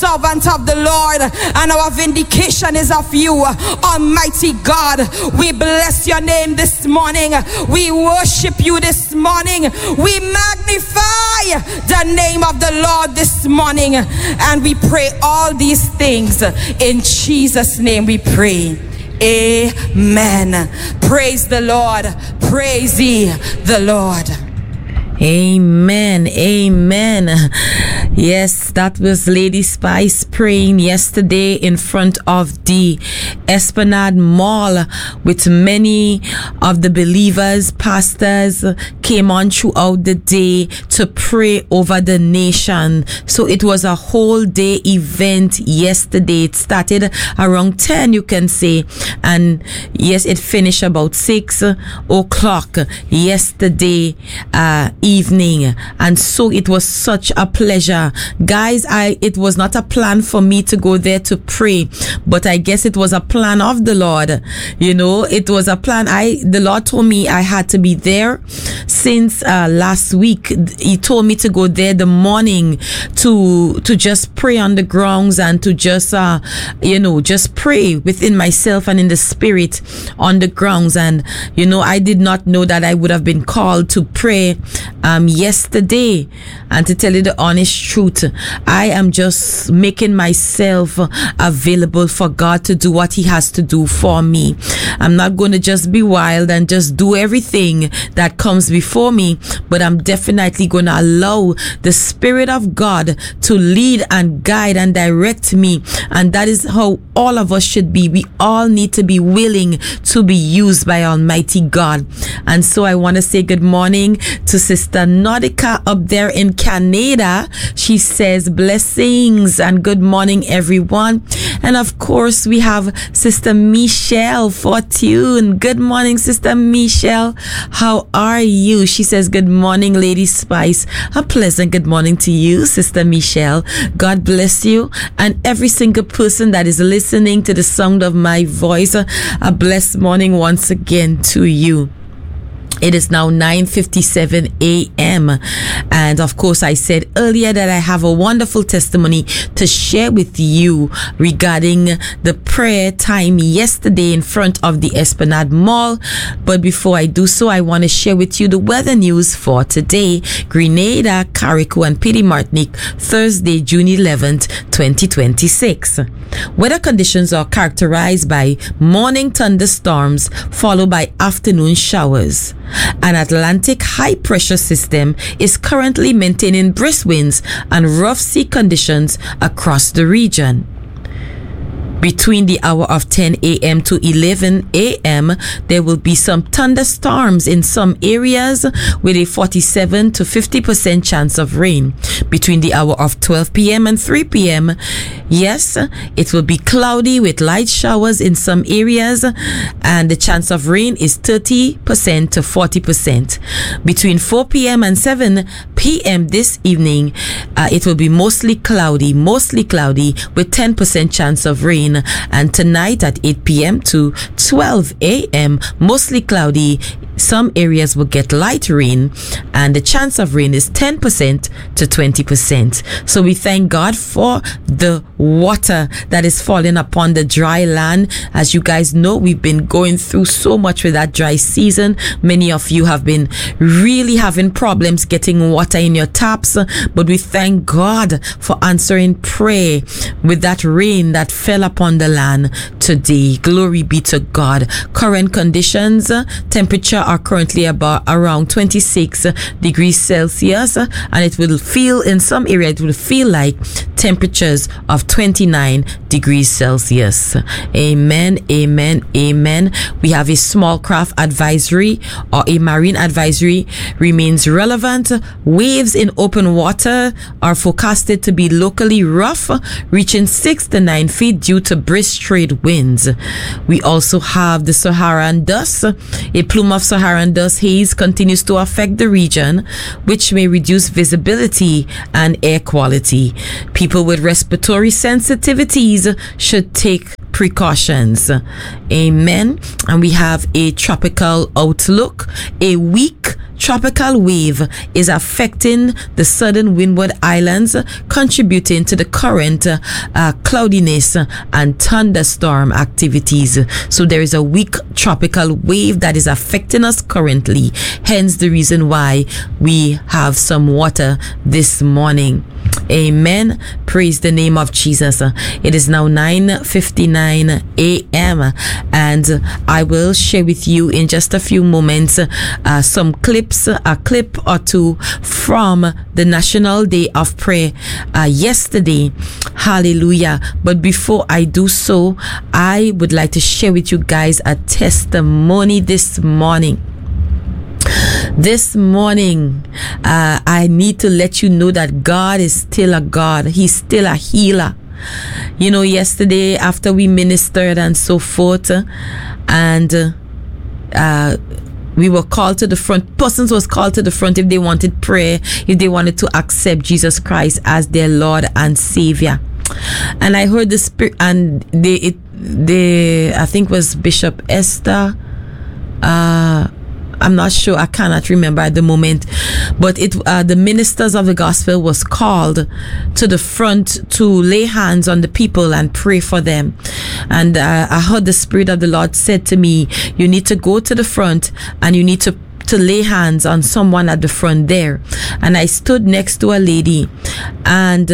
servant of the Lord, and our vindication is of you, Almighty God. We bless your name this morning. We worship you this morning. We magnify the name of the Lord this morning, and we pray all these things in Jesus' name. We pray. Amen. Praise the Lord. Praise ye the Lord. Amen. Amen. Yes, that was Lady Spice praying yesterday in front of the Esplanade Mall with many of the believers. Pastors came on throughout the day to pray over the nation. So it was a whole day event yesterday. It started around 10, you can say. And yes, it finished about 6 o'clock yesterday evening, and so it was such a pleasure, guys. It was not a plan for me to go there to pray, but I guess it was a plan of the Lord. You know, it was a plan. The Lord told me I had to be there since last week. He told me to go there the morning to just pray on the grounds and to just just pray within myself and in the spirit on the grounds. And I did not know that I would have been called to pray yesterday. And to tell you the honest truth, I am just making myself available for God to do what he has to do for me. I'm not going to just be wild and just do everything that comes before me, but I'm definitely going to allow the Spirit of God to lead and guide and direct me. And that is how all of us should be. We all need to be willing to be used by Almighty God. And so I want to say good morning to Sister Nautica up there in Canada. She says blessings and good morning, everyone. And of course, we have Sister Michelle Fortune. Good morning, Sister Michelle. How are you? She says good morning, Lady Spice. A pleasant good morning to you, Sister Michelle. God bless you and every single person that is listening to the sound of my voice. A blessed morning once again to you. It is now 9:57 a.m. And of course, I said earlier that I have a wonderful testimony to share with you regarding the prayer time yesterday in front of the Esplanade Mall. But before I do so, I want to share with you the weather news for today. Grenada, Carriacou, and Petite Martinique, Thursday, June 11th, 2026. Weather conditions are characterized by morning thunderstorms followed by afternoon showers. An Atlantic high-pressure system is currently maintaining brisk winds and rough sea conditions across the region. Between the hour of 10 a.m. to 11 a.m., there will be some thunderstorms in some areas with a 47 to 50% chance of rain. Between the hour of 12 p.m. and 3 p.m., yes, it will be cloudy with light showers in some areas, and the chance of rain is 30% to 40%. Between 4 p.m. and 7 p.m. this evening, it will be mostly cloudy with 10% chance of rain. And tonight at 8 p.m. to 12 a.m., mostly cloudy. Some areas will get light rain, and the chance of rain is 10% to 20%. So we thank God for the water that is falling upon the dry land. As you guys know, we've been going through so much with that dry season. Many of you have been really having problems getting water in your taps, but we thank God for answering prayer with that rain that fell upon the land today. Glory be to God. Current conditions, temperature are currently around 26 degrees Celsius, and it will feel in some areas, it will feel like temperatures of 29 degrees Celsius. Amen, amen, amen. We have a small craft advisory or a marine advisory remains relevant. Waves in open water are forecasted to be locally rough, reaching 6 to 9 feet due to brisk trade winds. We also have the Saharan dust. A plume of Saharan dust haze continues to affect the region, which may reduce visibility and air quality. People People with respiratory sensitivities should take precautions. Amen. And we have a tropical outlook. A weak tropical wave is affecting the southern windward islands, contributing to the current cloudiness and thunderstorm activities. So there is a weak tropical wave that is affecting us currently, hence the reason why we have some water this morning. Amen. Praise the name of Jesus. It is now 9:59 a.m. and I will share with you in just a few moments some clips, a clip or two from the National Day of Prayer yesterday. Hallelujah. But before I do so, I would like to share with you guys a testimony this morning. This morning, I need to let you know that God is still a God. He's still a healer. You know, yesterday after we ministered and so forth, and we were called to the front. Persons was called to the front if they wanted prayer, if they wanted to accept Jesus Christ as their Lord and Savior. And I heard the Spirit, and they I think was Bishop Esther. I'm not sure. I cannot remember at the moment. But the ministers of the gospel was called to the front to lay hands on the people and pray for them. And I heard the Spirit of the Lord said to me, you need to go to the front and you need to lay hands on someone at the front there. And I stood next to a lady, and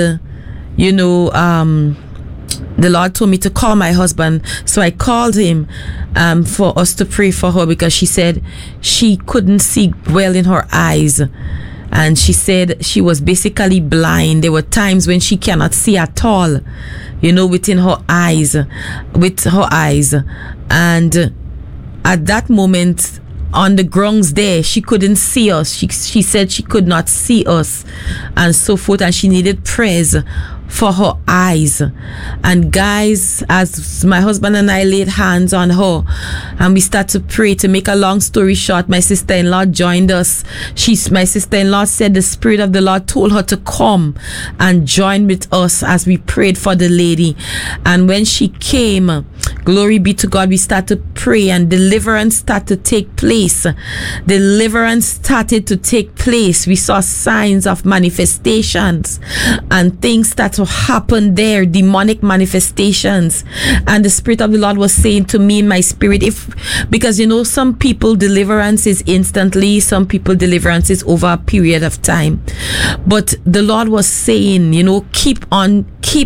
the Lord told me to call my husband. So I called him for us to pray for her, because she said she couldn't see well in her eyes. And she said she was basically blind. There were times when she cannot see at all, within her eyes, with her eyes. And at that moment, on the grounds there, she couldn't see us. She said she could not see us and so forth, and she needed prayers for her eyes. And guys, as my husband and I laid hands on her and we started to pray, to make a long story short, my sister-in-law joined us. My sister-in-law said the Spirit of the Lord told her to come and join with us as we prayed for the lady. And when she came, glory be to God, we started to pray and deliverance started to take place. Deliverance started to take place. We saw signs of manifestations and things that happen there, demonic manifestations. And the Spirit of the Lord was saying to me in my spirit, because some people deliverance is instantly, some people deliverance is over a period of time. But the Lord was saying, keep on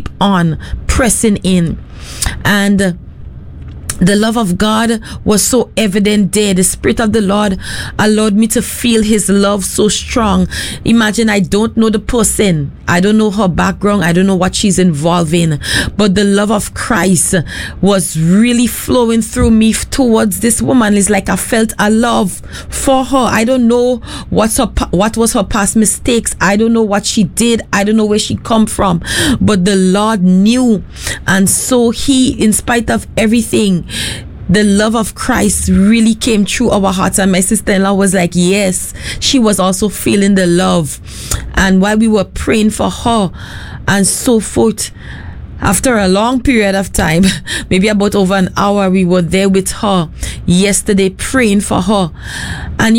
pressing in. And the love of God was so evident there. The Spirit of the Lord allowed me to feel His love so strong. Imagine, I don't know the person. I don't know her background. I don't know what she's involved in. But the love of Christ was really flowing through me towards this woman. It's like I felt a love for her. I don't know what was her past mistakes. I don't know what she did. I don't know where she come from. But the Lord knew. And so He, in spite of everything, the love of Christ really came through our hearts. And my sister-in-law was like, yes, she was also feeling the love. And while we were praying for her and so forth, after a long period of time, maybe about over an hour, we were there with her yesterday praying for her. And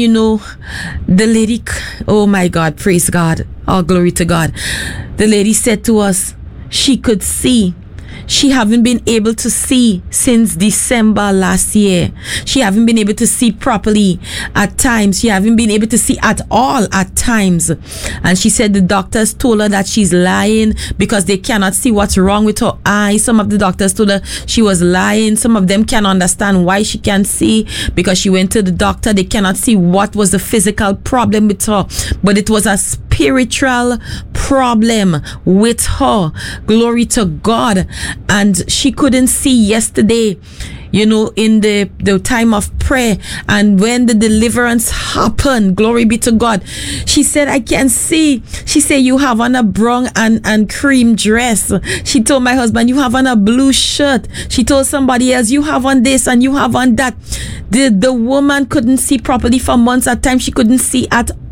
the lady, oh my God, praise God, all glory to God. The lady said to us, she could see. She haven't been able to see since December last year. She haven't been able to see properly at times. She haven't been able to see at all at times. And she said the doctors told her that she's lying because they cannot see what's wrong with her eyes. Some of the doctors told her she was lying. Some of them can't understand why she can't see, because she went to the doctor. They cannot see what was the physical problem with her, but it was a spiritual problem with her. Glory to God. And she couldn't see yesterday, in the time of prayer. And when the deliverance happened, glory be to God, she said, I can see. She said, you have on a brown and cream dress. She told my husband, you have on a blue shirt. She told somebody else, you have on this and you have on that. The woman couldn't see properly for months at times. She couldn't see at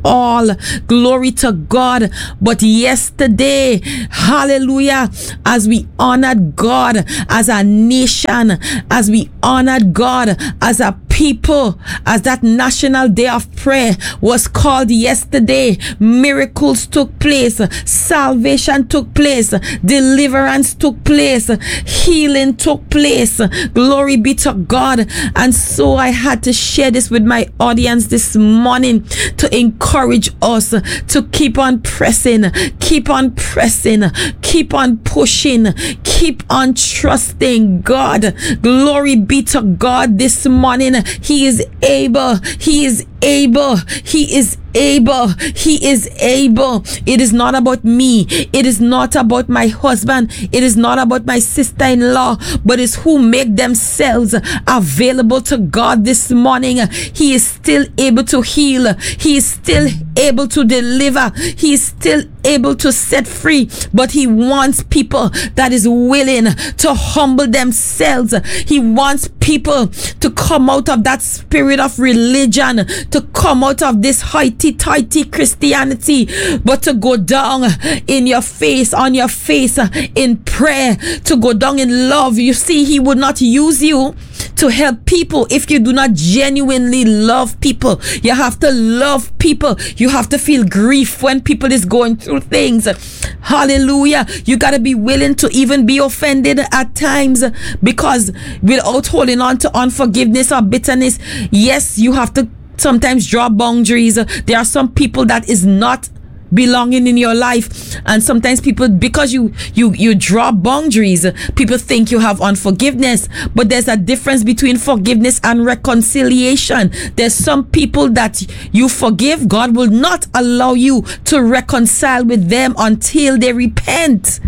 all. Glory to God. But yesterday, hallelujah, as we honored God as a nation, as we honored God as a people, as that National Day of Prayer was called yesterday, miracles took place, salvation took place, deliverance took place, healing took place. Glory be to God. And so I had to share this with my audience this morning to encourage us to keep on pressing, keep on pressing, keep on pushing, keep on trusting God. Glory be to God this morning. He is able. He is able. He is able. He is able. It is not about me. It is not about my husband. It is not about my sister-in-law, but it's who make themselves available to God this morning. He is still able to heal. He is still able to deliver. He is still able to set free, but he wants people that is willing to humble themselves. He wants people to come out of that spirit of religion, to come out of this hoity-toity Christianity, but to go down in your face, on your face in prayer, to go down in love. You see, he would not use you to help people if you do not genuinely love people. You have to love people. You have to feel grief when people is going through things. Hallelujah. You got to be willing to even be offended at times, because without holding on to unforgiveness or bitterness, yes, you have to sometimes draw boundaries. There are some people that is not belonging in your life, and sometimes people, because you draw boundaries, people think you have unforgiveness. But there's a difference between forgiveness and reconciliation. There's some people that you forgive, God will not allow you to reconcile with them until they repent,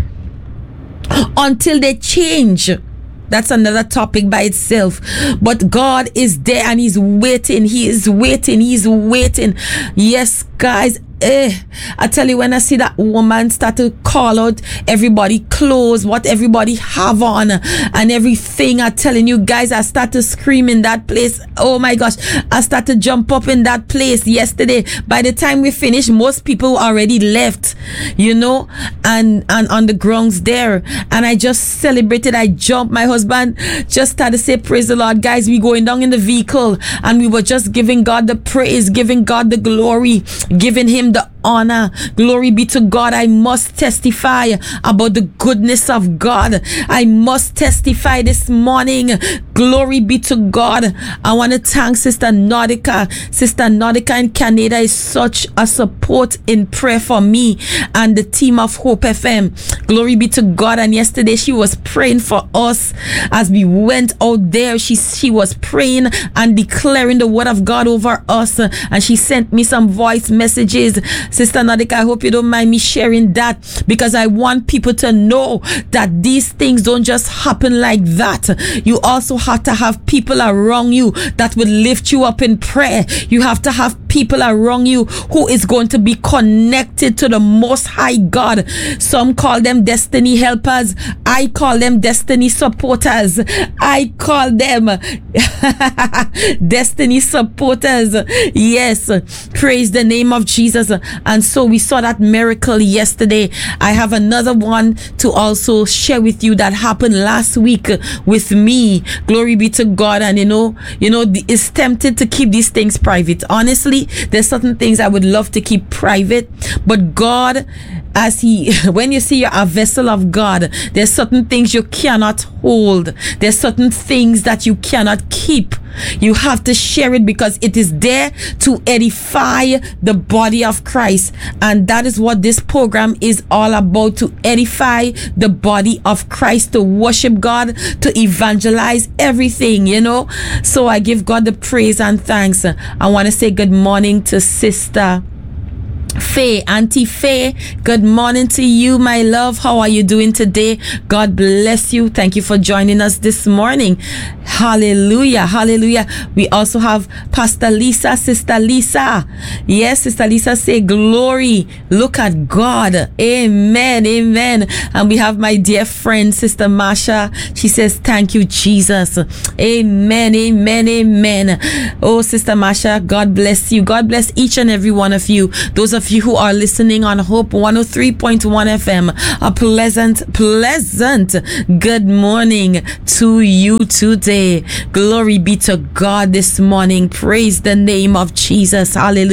until they change. That's another topic by itself. But God is there and he's waiting. He is waiting. He's waiting. Yes, guys. I tell you, when I see that woman start to call out everybody clothes, what everybody have on and everything, I'm telling you guys, I start to scream in that place. Oh my gosh, I start to jump up in that place yesterday. By the time we finished, most people already left, you know, and on the grounds there. And I just celebrated. I jumped. My husband just started to say, praise the Lord. Guys, we going down in the vehicle and we were just giving God the praise, giving God the glory, giving him the honor. Glory be to God. I must testify about the goodness of God. I must testify this morning. Glory be to God. I want to thank Sister Nautica. Sister Nautica in Canada is such a support in prayer for me and the team of Hope FM. Glory be to God. And yesterday she was praying for us as we went out there. She was praying and declaring the word of God over us, and she sent me some voice messages. Sister Nautica, I hope you don't mind me sharing that, because I want people to know that these things don't just happen like that. You also have to have people around you that will lift you up in prayer. You have to have people around you who is going to be connected to the Most High God. Some call them destiny helpers. I call them destiny supporters. I call them destiny supporters. Yes, praise the name of Jesus. And so we saw that miracle yesterday. I have another one to also share with you that happened last week with me. Glory be to God. And you know, it's tempted to keep these things private. Honestly, there's certain things I would love to keep private, but God, when you see you're a vessel of God, there's certain things you cannot hold. There's certain things that you cannot keep. You have to share it because it is there to edify the body of Christ. And that is what this program is all about, to edify the body of Christ, to worship God, to evangelize everything, you know. So I give God the praise and thanks. I want to say good morning to Sister Faye, Auntie Faye, good morning to you, my love. How are you doing today? God bless you. Thank you for joining us this morning. Hallelujah, hallelujah. We also have Pastor Lisa, Sister Lisa. Yes, Sister Lisa say glory. Look at God. Amen, amen. And we have my dear friend, Sister Masha. She says, thank you, Jesus. Amen, amen, amen. Oh, Sister Masha, God bless you. God bless each and every one of you. Those of you who are listening on Hope 103.1 FM, a pleasant good morning to you today. Glory be to God this morning. Praise the name of Jesus. Hallelujah.